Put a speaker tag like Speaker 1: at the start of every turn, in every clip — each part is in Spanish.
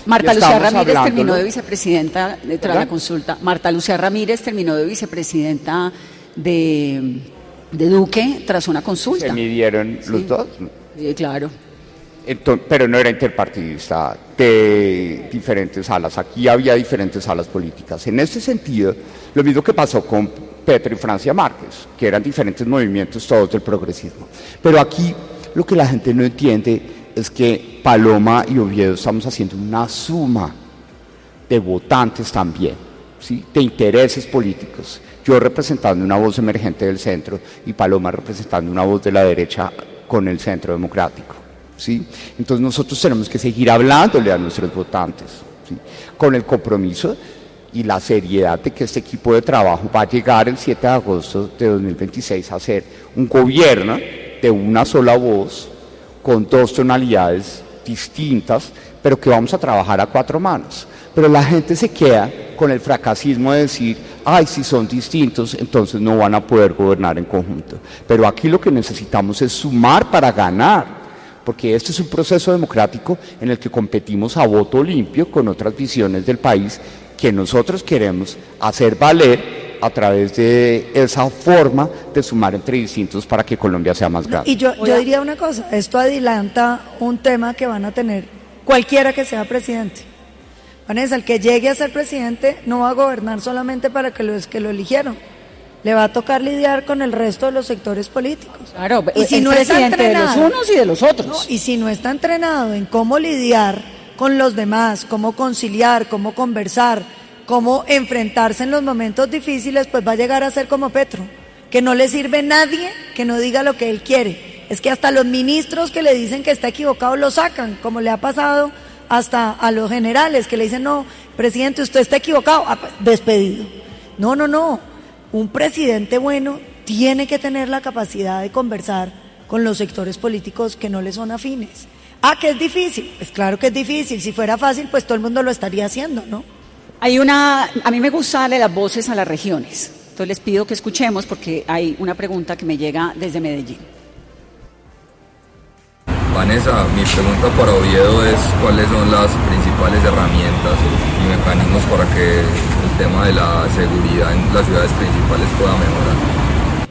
Speaker 1: Marta Lucía Ramírez terminó de vicepresidenta tras la consulta. Marta Lucía Ramírez terminó de vicepresidenta de Duque tras una consulta.
Speaker 2: ¿Se midieron los dos?
Speaker 1: Sí, claro.
Speaker 2: Entonces, pero no era interpartidista de diferentes alas. Aquí había diferentes alas políticas. En este sentido, lo mismo que pasó con Petro y Francia Márquez, que eran diferentes movimientos todos del progresismo. Pero aquí lo que la gente no entiende es que Paloma y Oviedo estamos haciendo una suma de votantes también, ¿sí? De intereses políticos. Yo representando una voz emergente del centro y Paloma representando una voz de la derecha con el centro democrático, ¿sí? Entonces nosotros tenemos que seguir hablándole a nuestros votantes, ¿sí? Con el compromiso y la seriedad de que este equipo de trabajo va a llegar el 7 de agosto de 2026 a ser un gobierno de una sola voz, con dos tonalidades distintas, pero que vamos a trabajar a cuatro manos. Pero la gente se queda con el fracasismo de decir, ay, si son distintos, entonces no van a poder gobernar en conjunto. Pero aquí lo que necesitamos es sumar para ganar, porque este es un proceso democrático en el que competimos a voto limpio con otras visiones del país que nosotros queremos hacer valer a través de esa forma de sumar entre distintos para que Colombia sea más grande.
Speaker 3: Y yo diría una cosa, esto adelanta un tema que van a tener cualquiera que sea presidente. Vanessa, el que llegue a ser presidente no va a gobernar solamente para que los que lo eligieron. Le va a tocar lidiar con el resto de los sectores políticos.
Speaker 1: Claro,
Speaker 3: y si no está entrenado,
Speaker 1: de los unos y de los otros.
Speaker 3: No, y si no está entrenado en cómo lidiar con los demás, cómo conciliar, cómo conversar, cómo enfrentarse en los momentos difíciles, pues va a llegar a ser como Petro, que no le sirve nadie que no diga lo que él quiere. Es que hasta los ministros que le dicen que está equivocado lo sacan, como le ha pasado hasta a los generales que le dicen, no, presidente, usted está equivocado, pues, despedido. No. Un presidente bueno tiene que tener la capacidad de conversar con los sectores políticos que no le son afines. ¿Que es difícil? Pues claro que es difícil. Si fuera fácil, pues todo el mundo lo estaría haciendo, ¿no?
Speaker 1: A mí me gusta darle las voces a las regiones. Entonces les pido que escuchemos porque hay una pregunta que me llega desde Medellín.
Speaker 4: Vanessa, mi pregunta para Oviedo es cuáles son las principales herramientas y mecanismos para que el tema de la seguridad en las ciudades principales pueda mejorar.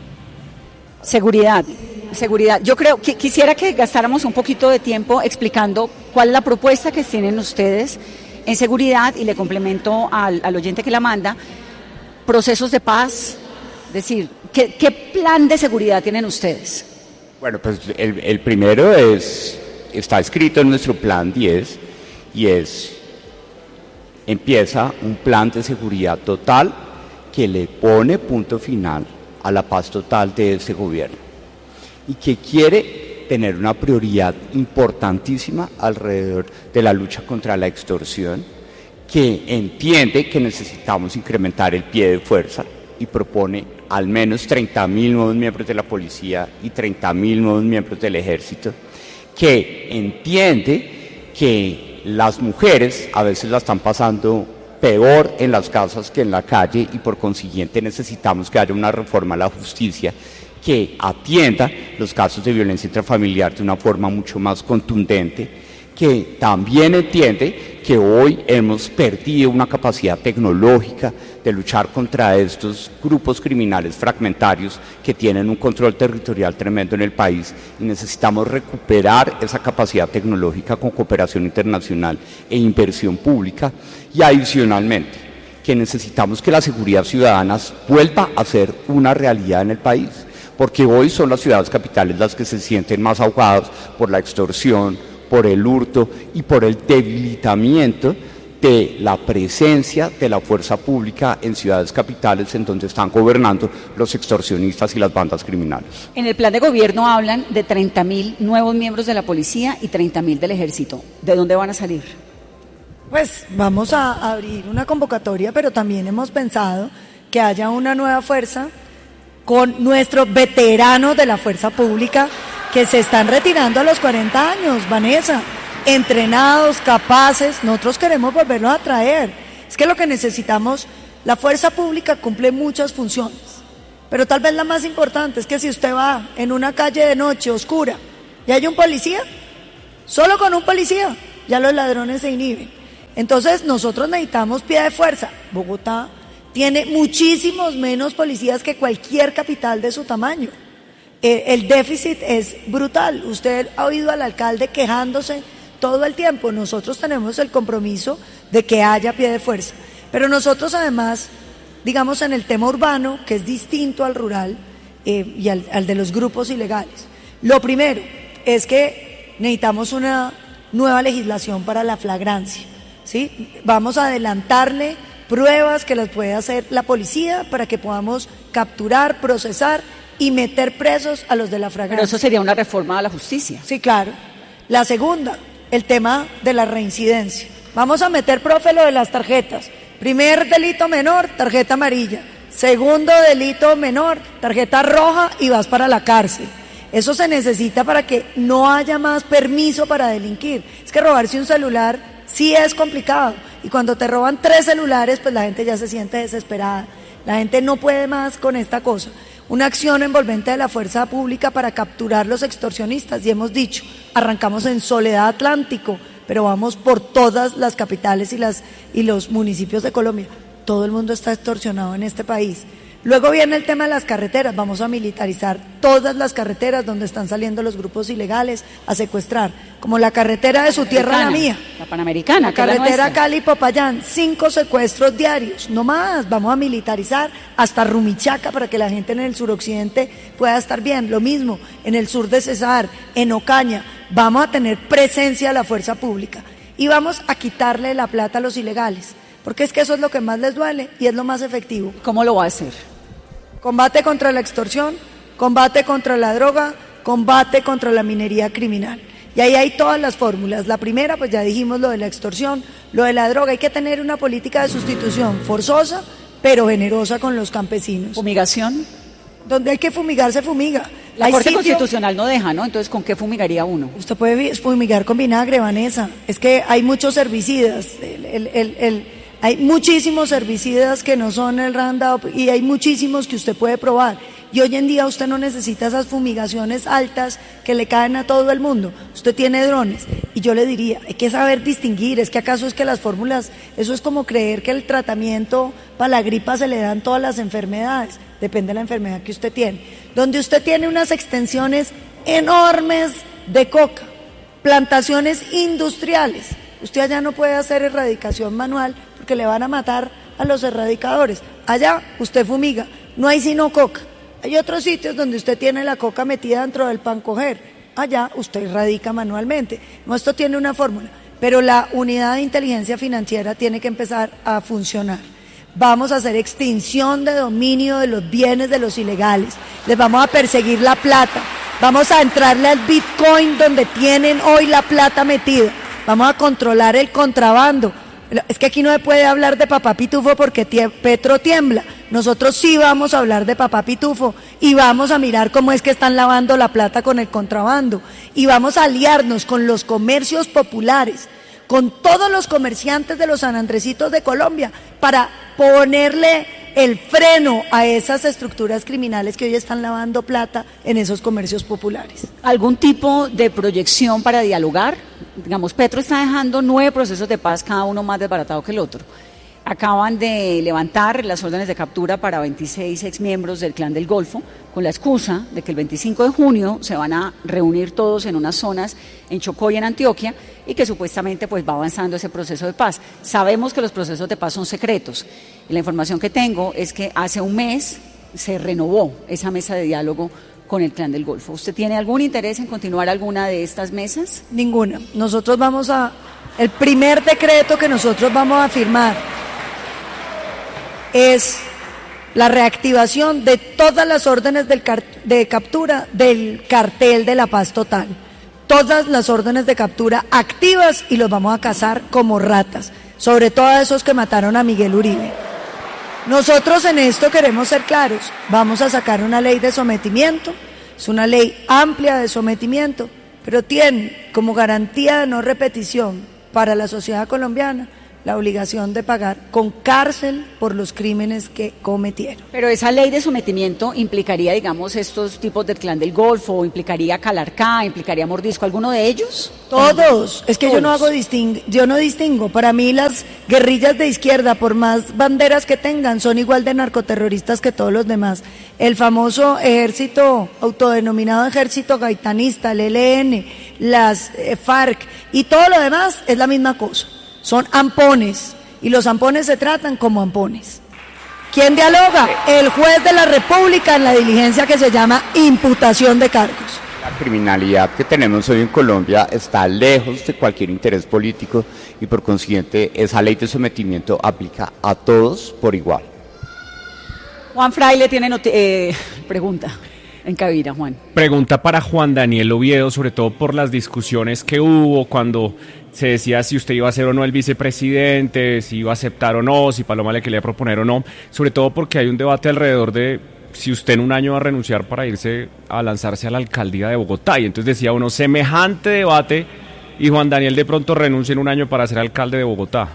Speaker 1: Seguridad. Yo creo que quisiera que gastáramos un poquito de tiempo explicando cuál es la propuesta que tienen ustedes en seguridad y le complemento al oyente que la manda, procesos de paz, es decir, ¿qué plan de seguridad tienen ustedes?
Speaker 2: Bueno, pues el primero está escrito en nuestro plan 10 y empieza un plan de seguridad total que le pone punto final a la paz total de este gobierno y que quiere tener una prioridad importantísima alrededor de la lucha contra la extorsión, que entiende que necesitamos incrementar el pie de fuerza y propone al menos 30.000 nuevos miembros de la policía y 30.000 nuevos miembros del ejército, que entiende que las mujeres a veces la están pasando peor en las casas que en la calle y por consiguiente necesitamos que haya una reforma a la justicia que atienda los casos de violencia intrafamiliar de una forma mucho más contundente, que también entiende que hoy hemos perdido una capacidad tecnológica de luchar contra estos grupos criminales fragmentarios que tienen un control territorial tremendo en el país y necesitamos recuperar esa capacidad tecnológica con cooperación internacional e inversión pública y adicionalmente que necesitamos que la seguridad ciudadana vuelva a ser una realidad en el país, porque hoy son las ciudades capitales las que se sienten más ahogadas por la extorsión, por el hurto y por el debilitamiento de la presencia de la fuerza pública en ciudades capitales en donde están gobernando los extorsionistas y las bandas criminales.
Speaker 1: En el plan de gobierno hablan de 30.000 nuevos miembros de la policía y 30.000 del ejército. ¿De dónde van a salir?
Speaker 3: Pues vamos a abrir una convocatoria, pero también hemos pensado que haya una nueva fuerza con nuestros veteranos de la fuerza pública que se están retirando a los 40 años, Vanessa, entrenados, capaces. Nosotros queremos volverlos a traer. Es que lo que necesitamos, la fuerza pública cumple muchas funciones, pero tal vez la más importante es que si usted va en una calle de noche oscura y hay un policía, solo con un policía ya los ladrones se inhiben. Entonces nosotros necesitamos pie de fuerza. Bogotá tiene muchísimos menos policías que cualquier capital de su tamaño. El déficit es brutal. Usted ha oído al alcalde quejándose todo el tiempo. Nosotros tenemos el compromiso de que haya pie de fuerza. Pero nosotros además, digamos en el tema urbano, que es distinto al rural y al de los grupos ilegales, lo primero es que necesitamos una nueva legislación para la flagrancia, ¿sí? Vamos a adelantarle pruebas que las puede hacer la policía para que podamos capturar, procesar y meter presos a los de la flagrancia.
Speaker 1: Pero eso sería una reforma a la justicia.
Speaker 3: Sí, claro. La segunda, el tema de la reincidencia. Vamos a meter, profe, lo de las tarjetas. Primer delito menor, tarjeta amarilla. Segundo delito menor, tarjeta roja y vas para la cárcel. Eso se necesita para que no haya más permiso para delinquir. Es que robarse un celular sí es complicado. Y cuando te roban 3 celulares, pues la gente ya se siente desesperada. La gente no puede más con esta cosa. Una acción envolvente de la fuerza pública para capturar los extorsionistas. Y hemos dicho, arrancamos en Soledad Atlántico, pero vamos por todas las capitales y los municipios de Colombia. Todo el mundo está extorsionado en este país. Luego viene el tema de las carreteras. Vamos a militarizar todas las carreteras donde están saliendo los grupos ilegales a secuestrar, como la carretera de su tierra a la mía.
Speaker 1: La Panamericana,
Speaker 3: la carretera Cali-Popayán, 5 secuestros diarios, no más. Vamos a militarizar hasta Rumichaca para que la gente en el suroccidente pueda estar bien. Lo mismo en el sur de Cesar, en Ocaña. Vamos a tener presencia de la fuerza pública y vamos a quitarle la plata a los ilegales, porque es que eso es lo que más les duele y es lo más efectivo.
Speaker 1: ¿Cómo lo va a hacer?
Speaker 3: Combate contra la extorsión, combate contra la droga, combate contra la minería criminal. Y ahí hay todas las fórmulas. La primera, pues ya dijimos lo de la extorsión, lo de la droga. Hay que tener una política de sustitución forzosa, pero generosa con los campesinos.
Speaker 1: ¿Fumigación?
Speaker 3: Donde hay que fumigar, se fumiga.
Speaker 1: La Corte Constitucional no deja, ¿no? Entonces, ¿con qué fumigaría uno?
Speaker 3: Usted puede fumigar con vinagre, Vanessa. Es que hay muchos herbicidas. Hay muchísimos herbicidas que no son el Roundup y hay muchísimos que usted puede probar. Y hoy en día usted no necesita esas fumigaciones altas que le caen a todo el mundo. Usted tiene drones. Y yo le diría, hay que saber distinguir. Es que acaso es que las fórmulas, eso es como creer que el tratamiento para la gripa se le dan todas las enfermedades. Depende de la enfermedad que usted tiene. Donde usted tiene unas extensiones enormes de coca, plantaciones industriales. Usted allá no puede hacer erradicación manual porque le van a matar a los erradicadores. Allá usted fumiga, no hay sino coca. Hay otros sitios donde usted tiene la coca metida dentro del pan coger. Allá usted erradica manualmente. No, esto tiene una fórmula, pero la unidad de inteligencia financiera tiene que empezar a funcionar. Vamos a hacer extinción de dominio de los bienes de los ilegales. Les vamos a perseguir la plata. Vamos a entrarle al Bitcoin donde tienen hoy la plata metida. Vamos a controlar el contrabando. Es que aquí no se puede hablar de Papá Pitufo porque Petro tiembla. Nosotros sí vamos a hablar de Papá Pitufo y vamos a mirar cómo es que están lavando la plata con el contrabando. Y vamos a aliarnos con los comercios populares, con todos los comerciantes de los San Andresitos de Colombia, para ponerle el freno a esas estructuras criminales que hoy están lavando plata en esos comercios populares.
Speaker 1: ¿Algún tipo de proyección para dialogar? Digamos, Petro está dejando 9 procesos de paz, cada uno más desbaratado que el otro. Acaban de levantar las órdenes de captura para 26 exmiembros del Clan del Golfo, con la excusa de que el 25 de junio se van a reunir todos en unas zonas en Chocó y en Antioquia, y que supuestamente pues va avanzando ese proceso de paz. Sabemos que los procesos de paz son secretos, y la información que tengo es que hace un mes se renovó esa mesa de diálogo con el Clan del Golfo. ¿Usted tiene algún interés en continuar alguna de estas mesas?
Speaker 3: Ninguna. Nosotros el primer decreto que nosotros vamos a firmar es la reactivación de todas las órdenes de captura del cartel de la paz total. Todas las órdenes de captura activas, y los vamos a cazar como ratas, sobre todo a esos que mataron a Miguel Uribe. Nosotros en esto queremos ser claros. Vamos a sacar una ley de sometimiento, es una ley amplia de sometimiento, pero tiene como garantía de no repetición para la sociedad colombiana la obligación de pagar con cárcel por los crímenes que cometieron.
Speaker 1: Pero esa ley de sometimiento implicaría, digamos, estos tipos del Clan del Golfo, o implicaría Calarcá, implicaría Mordisco, ¿alguno de ellos?
Speaker 3: Todos, es que
Speaker 1: Todos.
Speaker 3: yo no distingo, para mí las guerrillas de izquierda, por más banderas que tengan, son igual de narcoterroristas que todos los demás. El famoso ejército, autodenominado ejército gaitanista, el ELN, las FARC y todo lo demás es la misma cosa. Son ampones, y los ampones se tratan como ampones. ¿Quién dialoga? El juez de la República en la diligencia que se llama imputación de cargos.
Speaker 2: La criminalidad que tenemos hoy en Colombia está lejos de cualquier interés político y por consiguiente esa ley de sometimiento aplica a todos por igual.
Speaker 1: Juan Fraile tiene pregunta en cabina, Juan.
Speaker 5: Pregunta para Juan Daniel Oviedo, sobre todo por las discusiones que hubo cuando se decía si usted iba a ser o no el vicepresidente, si iba a aceptar o no, si Paloma le quería proponer o no, sobre todo porque hay un debate alrededor de si usted en un año va a renunciar para irse a lanzarse a la alcaldía de Bogotá, y entonces decía uno, semejante debate, y Juan Daniel de pronto renuncia en un año para ser alcalde de Bogotá.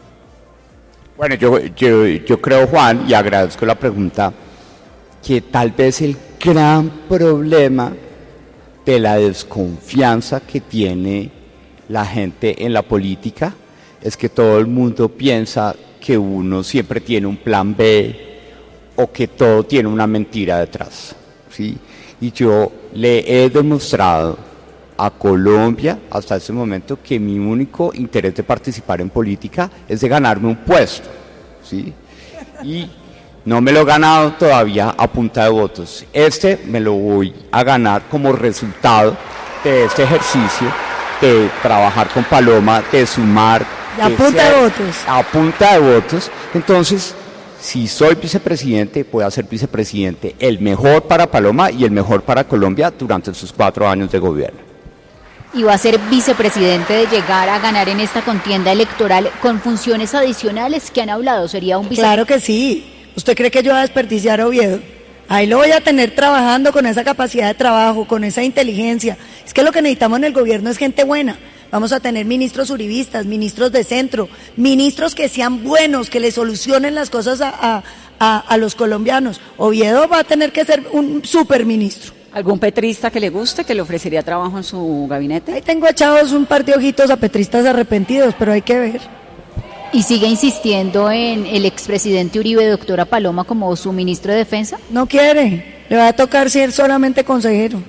Speaker 2: Bueno, yo creo, Juan, y agradezco la pregunta, que tal vez el gran problema de la desconfianza que tiene la gente en la política es que todo el mundo piensa que uno siempre tiene un plan B o que todo tiene una mentira detrás, ¿sí? Y yo le he demostrado a Colombia hasta este momento que mi único interés de participar en política es de ganarme un puesto, ¿sí? Y no me lo he ganado todavía a punta de votos. Me lo voy a ganar como resultado de este ejercicio de trabajar con Paloma, de sumar.
Speaker 3: A punta de votos.
Speaker 2: A punta de votos. Entonces, si soy vicepresidente, voy a ser vicepresidente el mejor para Paloma y el mejor para Colombia durante sus 4 años de gobierno.
Speaker 6: Y va a ser vicepresidente de llegar a ganar en esta contienda electoral con funciones adicionales que han hablado. ¿Sería un vicepresidente?
Speaker 3: Claro que sí. ¿Usted cree que yo voy a desperdiciar a Oviedo? Ahí lo voy a tener trabajando con esa capacidad de trabajo, con esa inteligencia. Es que lo que necesitamos en el gobierno es gente buena. Vamos a tener ministros uribistas, ministros de centro, ministros que sean buenos, que le solucionen las cosas a los colombianos. Oviedo va a tener que ser un superministro.
Speaker 1: ¿Algún petrista que le guste, que le ofrecería trabajo en su gabinete?
Speaker 3: Ahí tengo echados un par de ojitos a petristas arrepentidos, pero hay que ver.
Speaker 6: ¿Y sigue insistiendo en el expresidente Uribe, doctora Paloma, como su ministro de Defensa?
Speaker 3: No quiere, le va a tocar ser solamente consejero.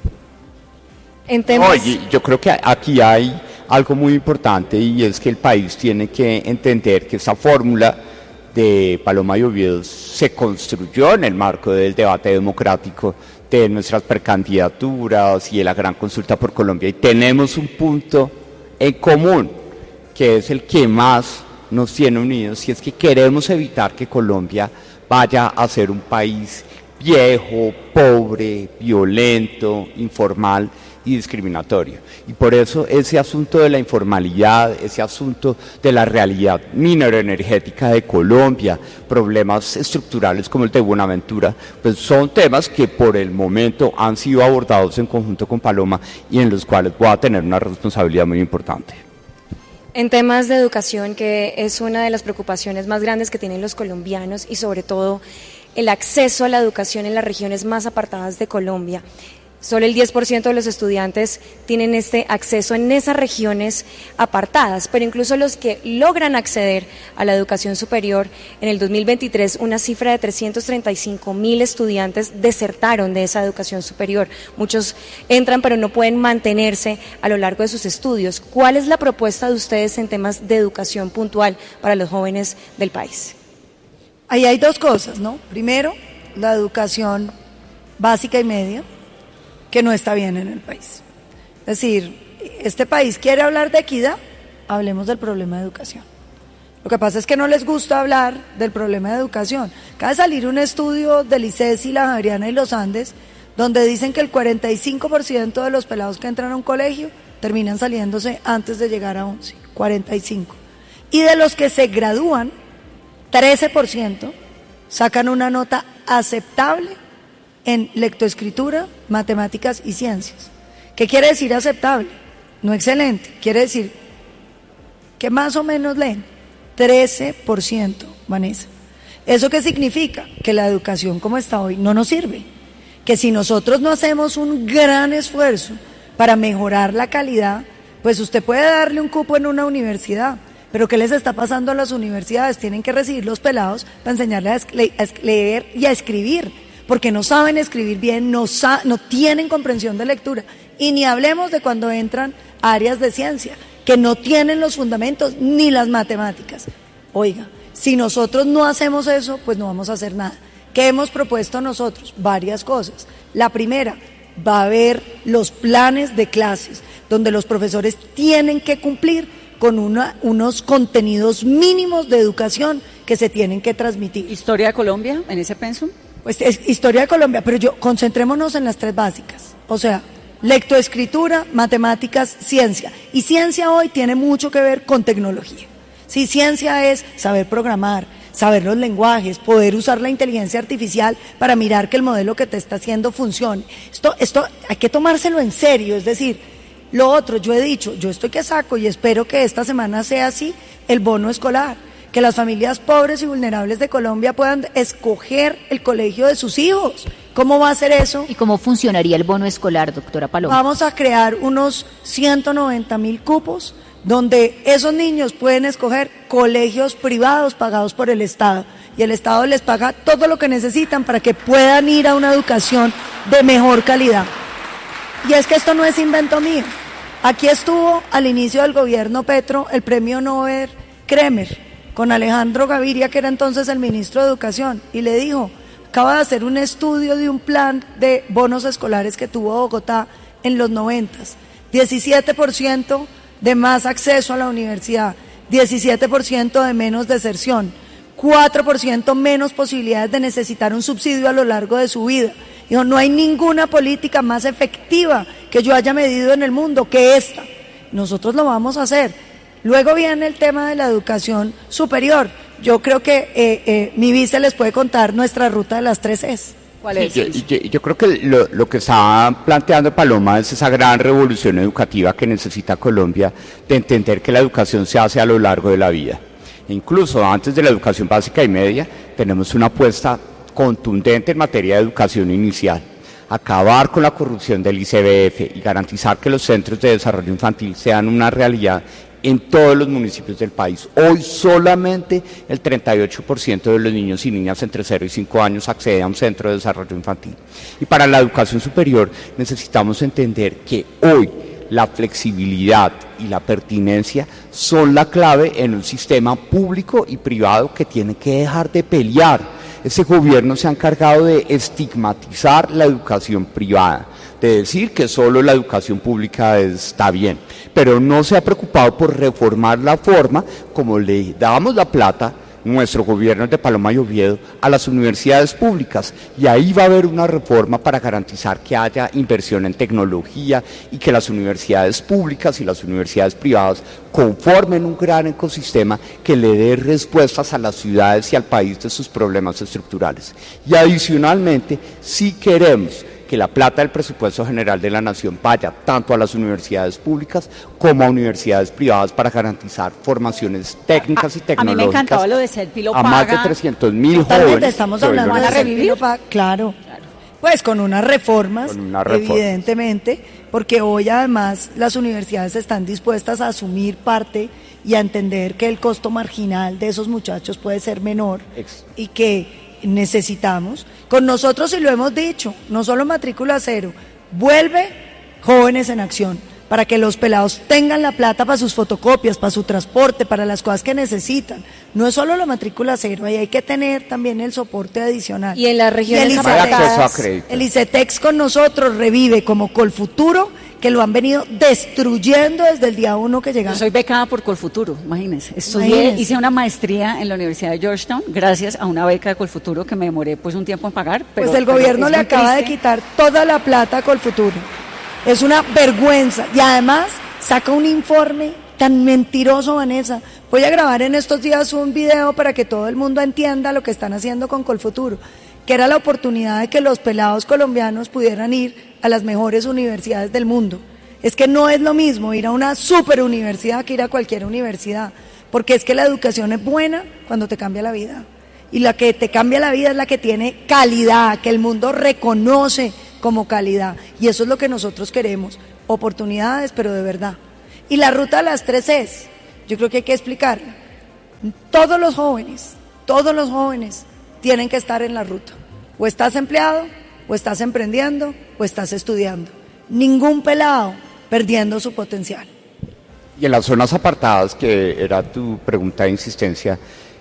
Speaker 3: En temas...
Speaker 2: Oye, yo creo que aquí hay algo muy importante y es que el país tiene que entender que esta fórmula de Paloma y Oviedo se construyó en el marco del debate democrático de nuestras precandidaturas y de la gran consulta por Colombia, y tenemos un punto en común que es el que más nos tiene unidos, y es que queremos evitar que Colombia vaya a ser un país viejo, pobre, violento, informal y discriminatorio. Y por eso ese asunto de la informalidad, ese asunto de la realidad mineroenergética de Colombia, problemas estructurales como el de Buenaventura, pues son temas que por el momento han sido abordados en conjunto con Paloma y en los cuales voy a tener una responsabilidad muy importante.
Speaker 7: En temas de educación, que es una de las preocupaciones más grandes que tienen los colombianos, y sobre todo el acceso a la educación en las regiones más apartadas de Colombia. Solo el 10% de los estudiantes tienen este acceso en esas regiones apartadas, pero incluso los que logran acceder a la educación superior, en el 2023 una cifra de 335.000 estudiantes desertaron de esa educación superior. Muchos entran pero no pueden mantenerse a lo largo de sus estudios. ¿Cuál es la propuesta de ustedes en temas de educación puntual para los jóvenes del país?
Speaker 3: Ahí hay dos cosas, ¿no? Primero, la educación básica y media, que no está bien en el país. Es decir, este país quiere hablar de equidad, hablemos del problema de educación. Lo que pasa es que no les gusta hablar del problema de educación. Acaba de salir un estudio del ICESI, la Javeriana y los Andes, donde dicen que el 45% de los pelados que entran a un colegio terminan saliéndose antes de llegar a 11, 45. Y de los que se gradúan, 13% sacan una nota aceptable en lectoescritura, matemáticas y ciencias. ¿Qué quiere decir aceptable? No excelente, quiere decir que más o menos leen. 13%, Vanessa. ¿Eso qué significa? Que la educación como está hoy no nos sirve. Que si nosotros no hacemos un gran esfuerzo para mejorar la calidad, pues usted puede darle un cupo en una universidad, pero ¿qué les está pasando a las universidades? Tienen que recibir los pelados para enseñarles a leer y a escribir, porque no saben escribir bien, no tienen comprensión de lectura. Y ni hablemos de cuando entran a áreas de ciencia, que no tienen los fundamentos ni las matemáticas. Oiga, si nosotros no hacemos eso, pues no vamos a hacer nada. ¿Qué hemos propuesto nosotros? Varias cosas. La primera, va a haber los planes de clases, donde los profesores tienen que cumplir con unos contenidos mínimos de educación que se tienen que transmitir.
Speaker 1: ¿Historia de Colombia en ese pensum?
Speaker 3: Pues es historia de Colombia, pero concentrémonos en las 3 básicas. O sea, lectoescritura, matemáticas, ciencia. Y ciencia hoy tiene mucho que ver con tecnología. Sí, ciencia es saber programar, saber los lenguajes, poder usar la inteligencia artificial para mirar que el modelo que te está haciendo funcione. Esto hay que tomárselo en serio, es decir, lo otro, yo he dicho, yo estoy que saco y espero que esta semana sea así, el bono escolar, que las familias pobres y vulnerables de Colombia puedan escoger el colegio de sus hijos. ¿Cómo va a ser eso?
Speaker 6: ¿Y cómo funcionaría el bono escolar, doctora Paloma?
Speaker 3: Vamos a crear unos 190.000 cupos, donde esos niños pueden escoger colegios privados pagados por el Estado, y el Estado les paga todo lo que necesitan para que puedan ir a una educación de mejor calidad. Y es que esto no es invento mío. Aquí estuvo al inicio del gobierno Petro el premio Nobel Kremer, con Alejandro Gaviria, que era entonces el ministro de Educación, y le dijo, acaba de hacer un estudio de un plan de bonos escolares que tuvo Bogotá en los 90s, 17% de más acceso a la universidad, 17% de menos deserción, 4% menos posibilidades de necesitar un subsidio a lo largo de su vida. Dijo, no hay ninguna política más efectiva que yo haya medido en el mundo que esta. Nosotros lo vamos a hacer. Luego viene el tema de la educación superior. Yo creo que mi vice les puede contar nuestra ruta de las 3 Es.
Speaker 1: ¿Cuál es?
Speaker 2: Yo creo que lo que está planteando Paloma es esa gran revolución educativa que necesita Colombia, de entender que la educación se hace a lo largo de la vida. E incluso antes de la educación básica y media, tenemos una apuesta contundente en materia de educación inicial. Acabar con la corrupción del ICBF y garantizar que los centros de desarrollo infantil sean una realidad en todos los municipios del país. Hoy solamente el 38% de los niños y niñas entre 0 y 5 años accede a un centro de desarrollo infantil. Y para la educación superior necesitamos entender que hoy la flexibilidad y la pertinencia son la clave en un sistema público y privado que tiene que dejar de pelear. Ese gobierno se ha encargado de estigmatizar la educación privada, de decir que solo la educación pública está bien, pero no se ha preocupado por reformar la forma como le damos la plata, nuestro gobierno de Paloma y Oviedo, a las universidades públicas, y ahí va a haber una reforma para garantizar que haya inversión en tecnología y que las universidades públicas y las universidades privadas conformen un gran ecosistema que le dé respuestas a las ciudades y al país de sus problemas estructurales. Y adicionalmente, si queremos que la plata del presupuesto general de la nación vaya tanto a las universidades públicas como a universidades privadas para garantizar formaciones técnicas y tecnológicas.
Speaker 1: A mí me encantaba lo de Serpilo
Speaker 2: a
Speaker 1: Paga.
Speaker 2: más de 300.000 jóvenes.
Speaker 3: Estamos hablando de Serpilo Paga, claro. Pues con unas reformas, evidentemente, porque hoy además las universidades están dispuestas a asumir parte y a entender que el costo marginal de esos muchachos puede ser menor y que necesitamos. Con nosotros, y lo hemos dicho, no solo matrícula cero, vuelve Jóvenes en Acción, para que los pelados tengan la plata para sus fotocopias, para su transporte, para las cosas que necesitan. No es solo la matrícula cero, ahí hay que tener también el soporte adicional.
Speaker 7: Y en las regiones
Speaker 3: apartadas, el ICETEX con nosotros revive como Colfuturo, que lo han venido destruyendo desde el día 1 que llegamos.
Speaker 1: Yo soy becada por Colfuturo, imagínense. Hice una maestría en la Universidad de Georgetown gracias a una beca de Colfuturo que me demoré pues un tiempo en pagar.
Speaker 3: Pues el gobierno le acaba de quitar toda la plata a Colfuturo. Es una vergüenza. Y además saca un informe tan mentiroso, Vanessa. Voy a grabar en estos días un video para que todo el mundo entienda lo que están haciendo con Colfuturo, que era la oportunidad de que los pelados colombianos pudieran ir a las mejores universidades del mundo. Es que no es lo mismo ir a una super universidad que ir a cualquier universidad. porque es que la educación es buena cuando te cambia la vida. Y la que te cambia la vida es la que tiene calidad, que el mundo reconoce como calidad. Y eso es lo que nosotros queremos, oportunidades, pero de verdad. Y la ruta de las 3 Cs, yo creo que hay que explicarla. Todos los jóvenes tienen que estar en la ruta. O estás empleado, o estás emprendiendo, o estás estudiando. Ningún pelado perdiendo su potencial.
Speaker 2: Y en las zonas apartadas, que era tu pregunta de insistencia,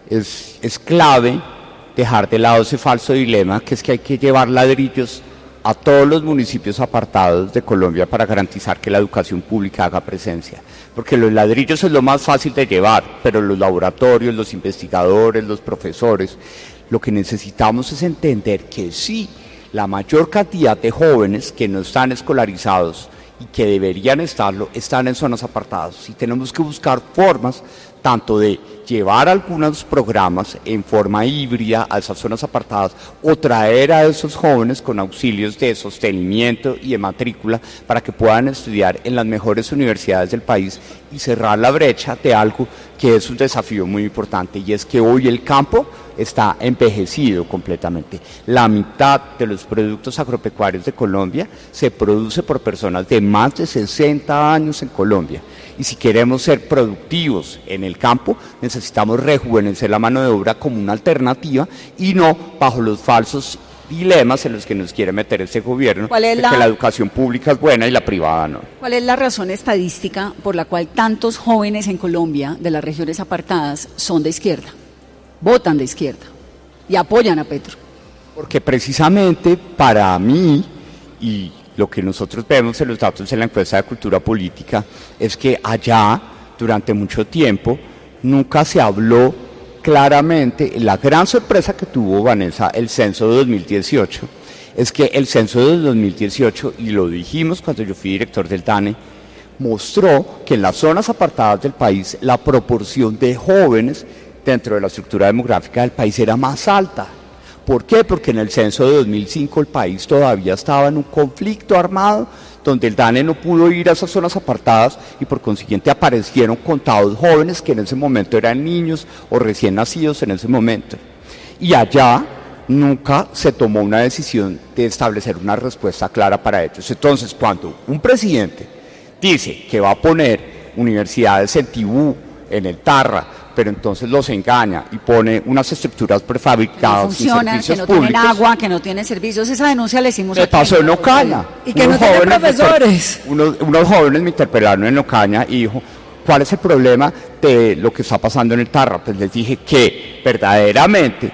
Speaker 2: es clave dejar de lado ese falso dilema, que es que hay que llevar ladrillos a todos los municipios apartados de Colombia para garantizar que la educación pública haga presencia. Porque los ladrillos es lo más fácil de llevar, pero los laboratorios, los investigadores, los profesores, lo que necesitamos es entender que sí, la mayor cantidad de jóvenes que no están escolarizados y que deberían estarlo, están en zonas apartadas. Y tenemos que buscar formas tanto de llevar algunos programas en forma híbrida a esas zonas apartadas o traer a esos jóvenes con auxilios de sostenimiento y de matrícula para que puedan estudiar en las mejores universidades del país y cerrar la brecha de algo que es un desafío muy importante, y es que hoy el campo está envejecido completamente. La mitad de los productos agropecuarios de Colombia se produce por personas de más de 60 años en Colombia. Y si queremos ser productivos en el campo, necesitamos rejuvenecer la mano de obra como una alternativa y no bajo los falsos dilemas en los que nos quiere meter este gobierno, de que la educación pública es buena y la privada no.
Speaker 1: ¿Cuál es la razón estadística por la cual tantos jóvenes en Colombia de las regiones apartadas son de izquierda, votan de izquierda y apoyan a Petro?
Speaker 2: Porque precisamente para mí, y lo que nosotros vemos en los datos de la encuesta de cultura política, es que allá, durante mucho tiempo, nunca se habló claramente. La gran sorpresa que tuvo, Vanessa, el censo de 2018, es que el censo de 2018, y lo dijimos cuando yo fui director del DANE, mostró que en las zonas apartadas del país la proporción de jóvenes dentro de la estructura demográfica del país era más alta. ¿Por qué? Porque en el censo de 2005 el país todavía estaba en un conflicto armado donde el DANE no pudo ir a esas zonas apartadas y por consiguiente aparecieron contados jóvenes que en ese momento eran niños o recién nacidos en ese momento. Y allá nunca se tomó una decisión de establecer una respuesta clara para ellos. Entonces, cuando un presidente dice que va a poner universidades en Tibú, en el Tarra, pero entonces los engaña y pone unas estructuras prefabricadas,
Speaker 1: no funcionan, que no tienen agua, que no tienen servicios, esa denuncia la hicimos
Speaker 2: aquí. Me pasó en Ocaña.
Speaker 3: Y que no tienen profesores.
Speaker 2: Unos jóvenes me interpelaron en Ocaña y dijo, ¿cuál es el problema de lo que está pasando en el Tarra? Pues les dije que verdaderamente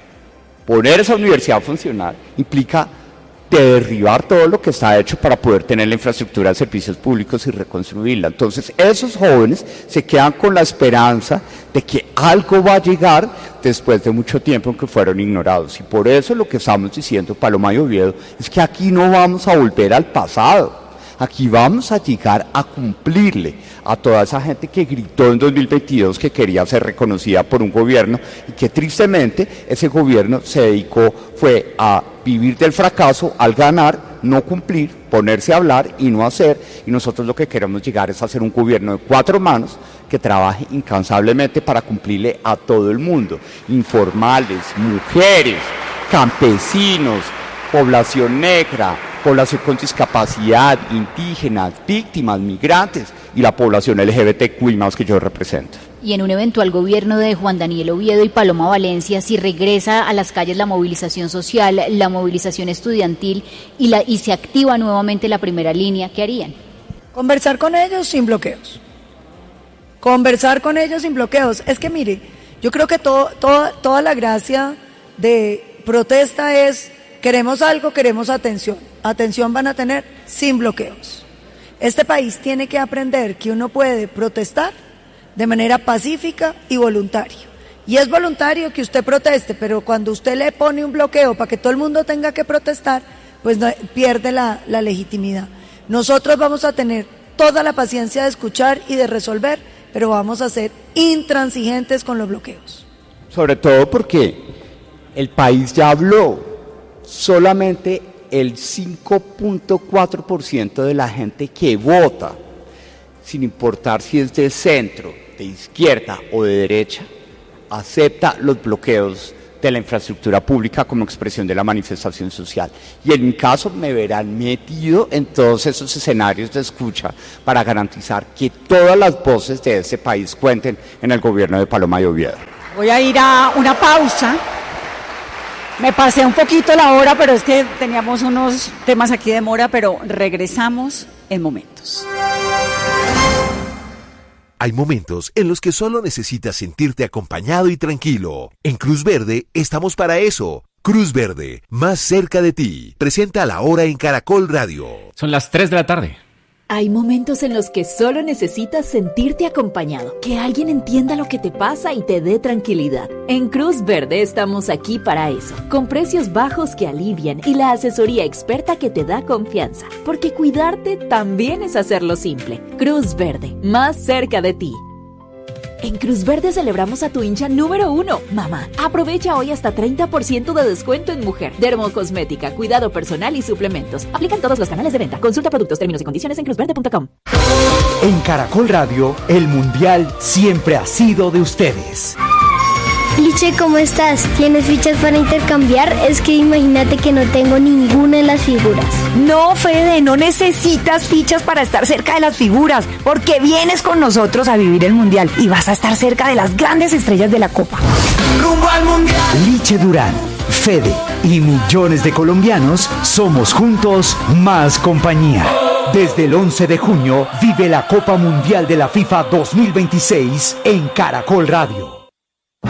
Speaker 2: poner esa universidad a funcionar implica derribar todo lo que está hecho para poder tener la infraestructura de servicios públicos y reconstruirla. Entonces esos jóvenes se quedan con la esperanza de que algo va a llegar después de mucho tiempo en que fueron ignorados, y por eso lo que estamos diciendo, Paloma y Oviedo, es que aquí no vamos a volver al pasado. Aquí vamos a llegar a cumplirle a toda esa gente que gritó en 2022 que quería ser reconocida por un gobierno y que tristemente ese gobierno se dedicó fue a vivir del fracaso al ganar, no cumplir, ponerse a hablar y no hacer. Y nosotros lo que queremos llegar es a hacer un gobierno de 4 manos que trabaje incansablemente para cumplirle a todo el mundo, informales, mujeres, campesinos, población negra, población con discapacidad, indígenas, víctimas, migrantes y la población LGBTQI+, que yo represento.
Speaker 6: Y en un eventual gobierno de Juan Daniel Oviedo y Paloma Valencia, si regresa a las calles la movilización social, la movilización estudiantil y se activa nuevamente la primera línea, ¿qué harían?
Speaker 3: Conversar con ellos sin bloqueos. Conversar con ellos sin bloqueos. Es que mire, yo creo que toda la gracia de protesta es: queremos algo, queremos atención. Atención van a tener sin bloqueos. Este país tiene que aprender que uno puede protestar de manera pacífica y voluntaria. Y es voluntario que usted proteste, pero cuando usted le pone un bloqueo para que todo el mundo tenga que protestar, pues no, pierde la legitimidad. Nosotros vamos a tener toda la paciencia de escuchar y de resolver, pero vamos a ser intransigentes con los bloqueos.
Speaker 2: Sobre todo porque el país ya habló. Solamente el 5.4% de la gente que vota, sin importar si es de centro, de izquierda o de derecha, acepta los bloqueos de la infraestructura pública como expresión de la manifestación social. Y en mi caso me verán metido en todos esos escenarios de escucha para garantizar que todas las voces de este país cuenten en el gobierno de Paloma de Oviedo.
Speaker 1: Voy a ir a una pausa. Me pasé un poquito la hora, pero es que teníamos unos temas aquí de mora, pero regresamos en momentos.
Speaker 8: Hay momentos en los que solo necesitas sentirte acompañado y tranquilo. En Cruz Verde estamos para eso. Cruz Verde, más cerca de ti. Presenta La Hora en Caracol Radio.
Speaker 5: Son las 3 de la tarde.
Speaker 9: Hay momentos en los que solo necesitas sentirte acompañado, que alguien entienda lo que te pasa y te dé tranquilidad. En Cruz Verde estamos aquí para eso, con precios bajos que alivian y la asesoría experta que te da confianza, porque cuidarte también es hacerlo simple. Cruz Verde, más cerca de ti. En Cruz Verde celebramos a tu hincha número 1, mamá. Aprovecha hoy hasta 30% de descuento en mujer, dermocosmética, cuidado personal y suplementos. Aplican todos los canales de venta. Consulta productos, términos y condiciones en cruzverde.com.
Speaker 10: En Caracol Radio, el Mundial siempre ha sido de ustedes.
Speaker 11: Liche, ¿cómo estás? ¿Tienes fichas para intercambiar? Es que imagínate que no tengo ninguna de las figuras.
Speaker 12: No, Fede, no necesitas fichas para estar cerca de las figuras, porque vienes con nosotros a vivir el Mundial y vas a estar cerca de las grandes estrellas de la Copa.
Speaker 10: ¡Rumbo al Mundial! Liche Durán, Fede y millones de colombianos somos juntos más compañía. Desde el 11 de junio vive la Copa Mundial de la FIFA 2026 en Caracol Radio.